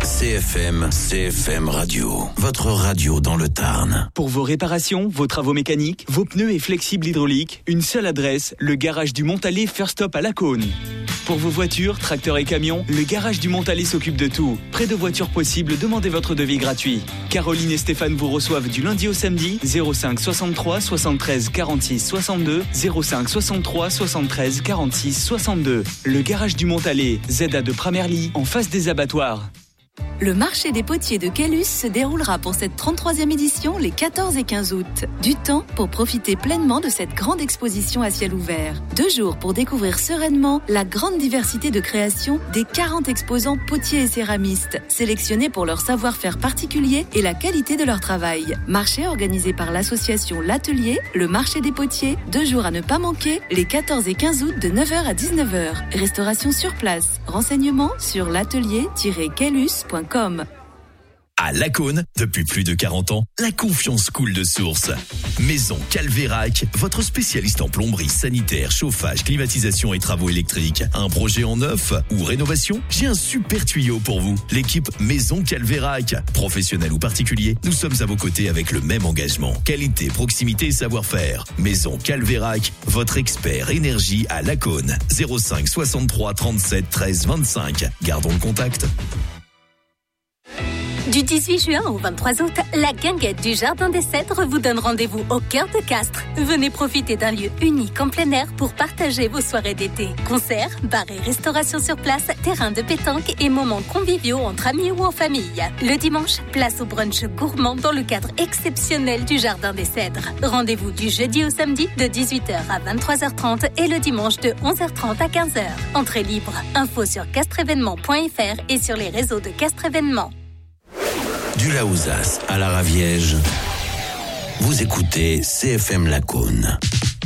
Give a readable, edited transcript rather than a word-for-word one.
CFM Radio, votre radio dans le Tarn. Pour vos réparations, vos travaux mécaniques, vos pneus et flexibles hydrauliques, une seule adresse, le garage du Montalet First Stop à Lacaune. Pour vos voitures, tracteurs et camions, le garage du Montalet s'occupe de tout. Près de voitures possibles, demandez votre devis gratuit. Caroline et Stéphane vous reçoivent du lundi au samedi, 05 63 73 46 62, 05 63 73 46 62. Le garage du Montalet, ZA de Pramerly, en face des abattoirs. Le marché des potiers de Quélus se déroulera pour cette 33e édition les 14 et 15 août. Du temps pour profiter pleinement de cette grande exposition à ciel ouvert. 2 jours pour découvrir sereinement la grande diversité de création des 40 exposants potiers et céramistes, sélectionnés pour leur savoir-faire particulier et la qualité de leur travail. Marché organisé par l'association L'Atelier, le marché des potiers, 2 jours à ne pas manquer, les 14 et 15 août de 9h à 19h. Restauration sur place. Renseignements sur l'atelier-quélus.com. À Lacaune, depuis plus de 40 ans, la confiance coule de source. Maison Calvérac, votre spécialiste en plomberie, sanitaire, chauffage, climatisation et travaux électriques. Un projet en neuf ou rénovation? J'ai un super tuyau pour vous. L'équipe Maison Calvérac. Professionnel ou particulier, nous sommes à vos côtés avec le même engagement. Qualité, proximité et savoir-faire. Maison Calvérac, votre expert énergie à Lacaune. 05 63 37 13 25. Gardons le contact. Du 18 juin au 23 août, la guinguette du Jardin des Cèdres vous donne rendez-vous au cœur de Castres. Venez profiter d'un lieu unique en plein air pour partager vos soirées d'été. Concerts, bars et restauration sur place, terrain de pétanque et moments conviviaux entre amis ou en famille. Le dimanche, place au brunch gourmand dans le cadre exceptionnel du Jardin des Cèdres. Rendez-vous du jeudi au samedi de 18h à 23h30 et le dimanche de 11h30 à 15h. Entrée libre. Info sur castreévénement.fr et sur les réseaux de Castres Événements. Du Laouzas à la Raviège, vous écoutez CFM Lacaune.